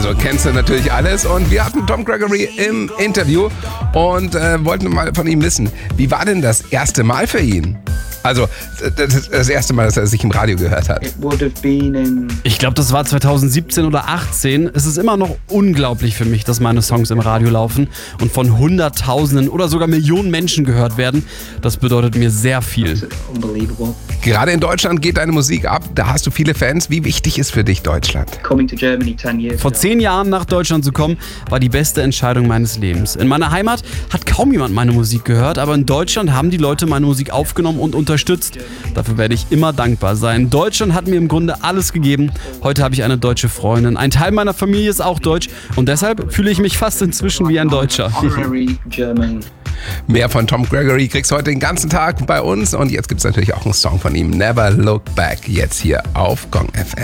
Also kennst du natürlich alles. Und wir hatten Tom Gregory im Interview und wollten mal von ihm wissen, wie war denn das erste Mal für ihn? Also das erste Mal, dass er sich im Radio gehört hat. Ich glaube, das war 2017 oder 2018. Es ist immer noch unglaublich für mich, dass meine Songs im Radio laufen und von Hunderttausenden oder sogar Millionen Menschen gehört werden. Das bedeutet mir sehr viel. Gerade in Deutschland geht deine Musik ab. Da hast du viele Fans. Wie wichtig ist für dich Deutschland? Vor 10 Jahren nach Deutschland zu kommen, war die beste Entscheidung meines Lebens. In meiner Heimat hat kaum jemand meine Musik gehört, aber in Deutschland haben die Leute meine Musik aufgenommen und unterstützt. Dafür werde ich immer dankbar sein. Deutschland hat mir im Grunde alles gegeben. Heute habe ich eine deutsche Freundin. Ein Teil meiner Familie ist auch deutsch und deshalb fühle ich mich fast inzwischen wie ein Deutscher. Mehr von Tom Gregory kriegst du heute den ganzen Tag bei uns und jetzt gibt es natürlich auch einen Song von ihm, Never Look Back, jetzt hier auf Gong FM.